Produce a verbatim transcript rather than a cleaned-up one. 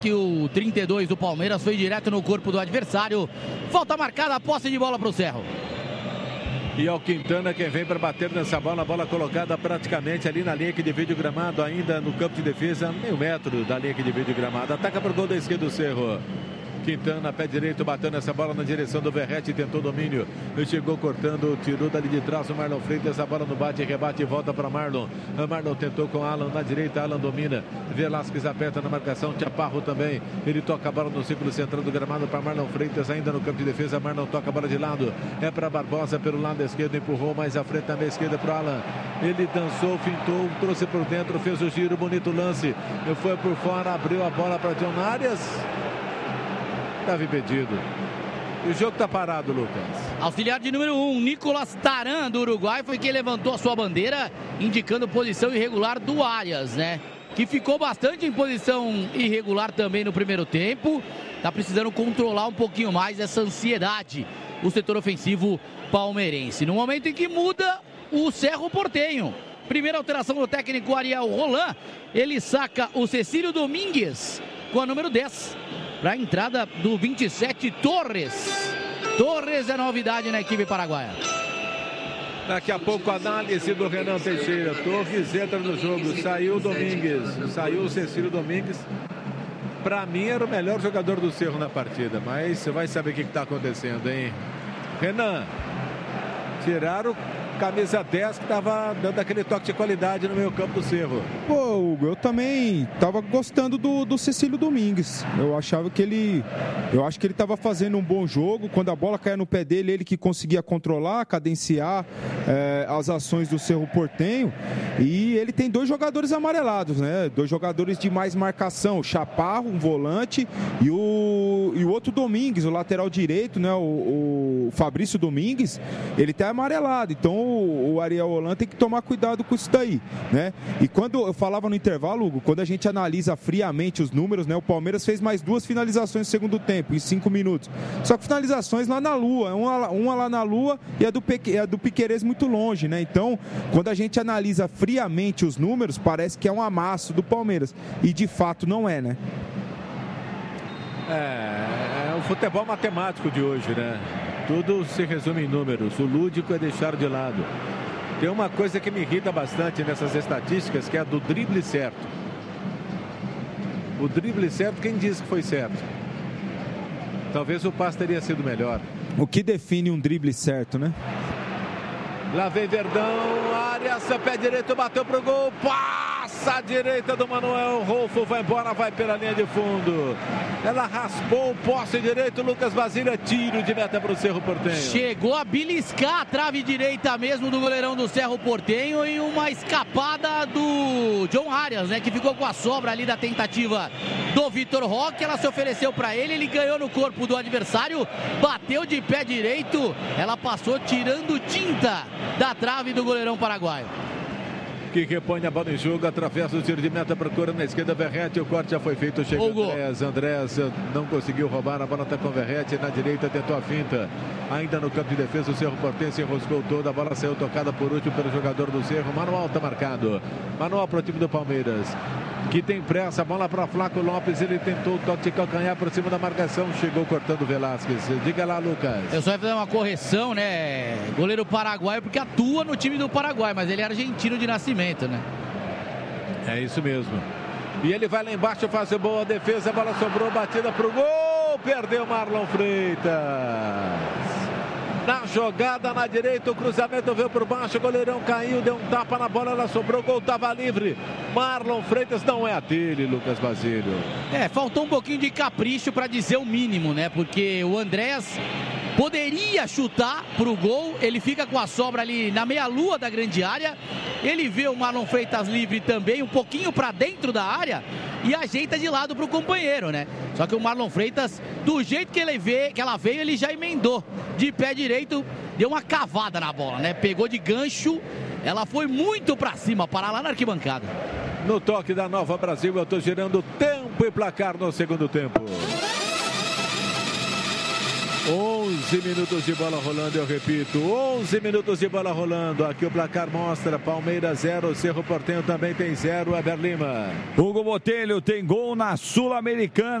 Que o trinta e dois do Palmeiras foi direto no corpo do adversário. Falta marcada, a posse de bola para o Cerro. E é o Quintana quem vem para bater nessa bola. A bola colocada praticamente ali na linha que divide o gramado, ainda no campo de defesa, meio metro da linha que divide o gramado. Ataca para o gol da esquerda do Cerro. Quintana, pé direito, batendo essa bola na direção do Verratti, tentou domínio, chegou cortando, tirou dali de trás o Marlon Freitas, a bola no bate, rebate e volta para Marlon. A Marlon tentou com Alan na direita, Alan domina, Velasquez aperta na marcação, Chaparro também, ele toca a bola no círculo central do gramado para Marlon Freitas, ainda no campo de defesa, Marlon toca a bola de lado, é para Barbosa pelo lado esquerdo, empurrou mais à frente na esquerda para Alan, ele dançou, fintou, trouxe por dentro, fez o giro, bonito lance, foi por fora, abriu a bola para John Arias. Estava impedido. E o jogo está parado, Lucas. Auxiliar de número um, Nicolas Taran, do Uruguai, foi quem levantou a sua bandeira, indicando posição irregular do Arias, né? Que ficou bastante em posição irregular também no primeiro tempo. Está precisando controlar um pouquinho mais essa ansiedade, o setor ofensivo palmeirense. No momento em que muda o Cerro Porteño. Primeira alteração do técnico Ariel Roland. Ele saca o Cecílio Domingues com a número dez. Para a entrada do vinte e sete, Torres. Torres é novidade na equipe paraguaia. Daqui a pouco a análise do Renan Teixeira. Torres entra no jogo. Saiu o Domingues. Saiu o Cecílio Domingues. Para mim era o melhor jogador do Cerro na partida. Mas você vai saber o que está acontecendo, hein? Renan. Tiraram camisa dez que estava dando aquele toque de qualidade no meio campo do Cerro. Pô, Hugo, eu também estava gostando do, do Cecílio Domingues. Eu achava que ele... Eu acho que ele estava fazendo um bom jogo. Quando a bola caía no pé dele, ele que conseguia controlar, cadenciar é, as ações do Cerro Porteño. E ele tem dois jogadores amarelados, né? Dois jogadores de mais marcação. O Chaparro, um volante, e o, e o outro Domingues, o lateral direito, né? O, o Fabrício Domingues, ele tá amarelado. Então o Ariel Roland tem que tomar cuidado com isso daí, né? E quando eu falava no intervalo, Hugo, quando a gente analisa friamente os números, né? O Palmeiras fez mais duas finalizações no segundo tempo, em cinco minutos. Só que finalizações lá na Lua, uma, uma lá na Lua e a do, Peque, a do Piquerez muito longe, né? Então, quando a gente analisa friamente os números, parece que é um amasso do Palmeiras. E de fato não é, né? É, é o futebol matemático de hoje, né? Tudo se resume em números. O lúdico é deixar de lado. Tem uma coisa que me irrita bastante nessas estatísticas, que é a do drible certo. O drible certo, quem disse que foi certo? Talvez o passe teria sido melhor. O que define um drible certo, né? Lá vem Verdão, Arias, pé direito, bateu pro gol, passa a direita do Manuel, Rolfo vai embora, vai pela linha de fundo. Ela raspou o poste direito, Lucas Basílio, tiro de meta para o Cerro Porteño. Chegou a beliscar a trave direita mesmo do goleirão do Cerro Porteño e uma escapada do John Arias, né, que ficou com a sobra ali da tentativa do Vitor Roque. Ela se ofereceu para ele, ele ganhou no corpo do adversário, bateu de pé direito, ela passou tirando tinta da trave do goleirão paraguaio. Que repõe a bola em jogo, através do tiro de meta, procura na esquerda Verratti, o corte já foi feito, chega Andrés, Andrés não conseguiu roubar, a bola está com Verratti, na direita tentou a finta, ainda no campo de defesa o Cerro Porteño se enroscou toda, a bola saiu tocada por último pelo jogador do Cerro, Manuel está marcado, Manuel para o time do Palmeiras, que tem pressa, a bola para Flaco Lopes, ele tentou o toque de calcanhar por cima da marcação, chegou cortando o Velasquez, diga lá, Lucas. Eu só ia fazer uma correção, né, goleiro paraguaio, porque atua no time do Paraguai, mas ele é argentino de nascimento, né? É isso mesmo. E ele vai lá embaixo fazer boa defesa, a bola sobrou, batida pro gol, perdeu Marlon Freitas. Na jogada na direita, o cruzamento veio por baixo, o goleirão caiu, deu um tapa na bola, ela sobrou, o gol estava livre. Marlon Freitas não é a dele, Lucas Basílio. É, faltou um pouquinho de capricho para dizer o mínimo, né? Porque o Andrés poderia chutar pro gol, ele fica com a sobra ali na meia-lua da grande área, ele vê o Marlon Freitas livre também, um pouquinho para dentro da área e ajeita de lado pro companheiro, né? Só que o Marlon Freitas, do jeito que ele vê, que ela veio, ele já emendou de pé direito, deu uma cavada na bola, né? Pegou de gancho, ela foi muito para cima, parar lá na arquibancada. No toque da Nova Brasil, eu tô girando tempo e placar no segundo tempo. onze minutos de bola rolando, eu repito, onze minutos de bola rolando. Aqui o placar mostra Palmeiras zero, Cerro Porteño também tem zero, Eber Lima. Hugo Botelho tem gol na Sul-Americana.